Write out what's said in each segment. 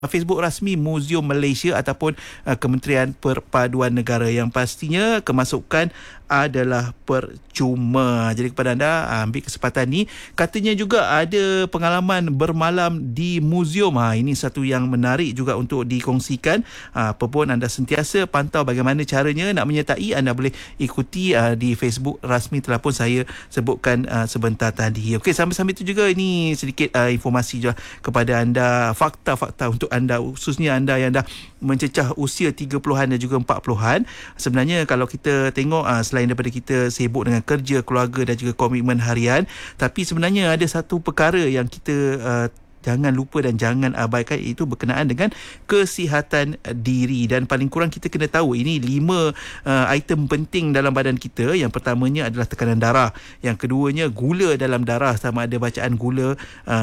Facebook rasmi Muzium Malaysia ataupun Kementerian Perpaduan Negara, yang pastinya kemasukan adalah percuma. Jadi kepada anda, ambil kesempatan ni. Katanya juga ada pengalaman bermalam di muzium. Ini satu yang menarik juga untuk dikongsikan. Apa pun anda sentiasa pantau bagaimana caranya nak menyertai, anda boleh ikuti di Facebook rasmi telah pun saya sebutkan sebentar tadi. Okey, sambil-sambil itu juga ini sedikit informasi juga kepada anda, fakta-fakta untuk anda, khususnya anda yang dah mencecah usia 30-an dan juga 40-an. Sebenarnya kalau kita tengok selain daripada kita sibuk dengan kerja, keluarga dan juga komitmen harian, tapi sebenarnya ada satu perkara yang kita jangan lupa dan jangan abaikan, iaitu berkenaan dengan kesihatan diri. Dan paling kurang kita kena tahu ini 5 item penting dalam badan kita. Yang pertamanya adalah tekanan darah, yang keduanya gula dalam darah, sama ada bacaan gula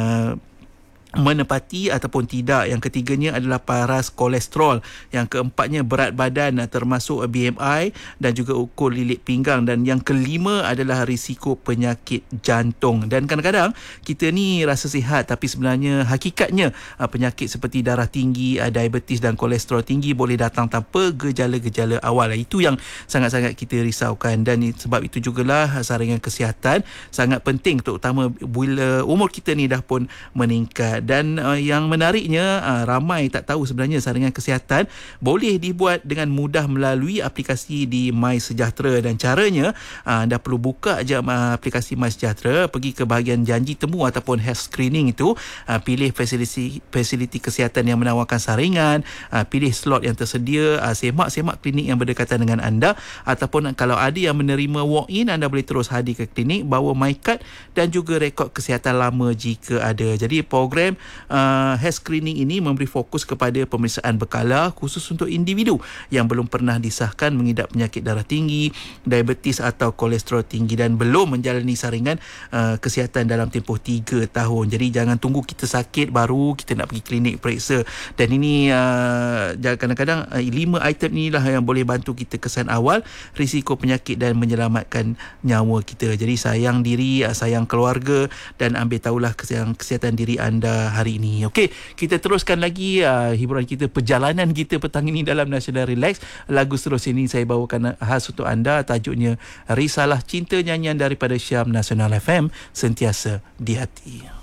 menepati ataupun tidak. Yang ketiganya adalah paras kolesterol. Yang keempatnya berat badan termasuk BMI dan juga ukur lilit pinggang. Dan yang kelima adalah risiko penyakit jantung. Dan kadang-kadang kita ni rasa sihat, tapi sebenarnya hakikatnya penyakit seperti darah tinggi, diabetes dan kolesterol tinggi boleh datang tanpa gejala-gejala awal. Itu yang sangat-sangat kita risaukan. Dan sebab itu jugalah saringan kesihatan sangat penting, terutama bila umur kita ni dah pun meningkat. Dan yang menariknya, ramai tak tahu sebenarnya saringan kesihatan boleh dibuat dengan mudah melalui aplikasi di MySejahtera. Dan caranya, anda perlu buka je aplikasi MySejahtera, pergi ke bahagian janji temu ataupun health screening itu, pilih fasiliti kesihatan yang menawarkan saringan, pilih slot yang tersedia, semak-semak klinik yang berdekatan dengan anda, ataupun kalau ada yang menerima walk-in, anda boleh terus hadir ke klinik, bawa MyCard dan juga rekod kesihatan lama jika ada. Jadi program health screening ini memberi fokus kepada pemeriksaan berkala khusus untuk individu yang belum pernah disahkan mengidap penyakit darah tinggi, diabetes atau kolesterol tinggi dan belum menjalani saringan kesihatan dalam tempoh 3 tahun. Jadi jangan tunggu kita sakit baru kita nak pergi klinik periksa. Dan ini kadang-kadang 5 item inilah yang boleh bantu kita kesan awal risiko penyakit dan menyelamatkan nyawa kita. Jadi sayang diri, sayang keluarga dan ambil tahulah kesihatan diri anda hari ini. Okey, kita teruskan lagi hiburan kita, perjalanan kita petang ini dalam National Relax. Lagu seterusnya ini saya bawakan khas untuk anda, tajuknya Risalah Cinta, nyanyian daripada Syam, Nasional FM, sentiasa di hati.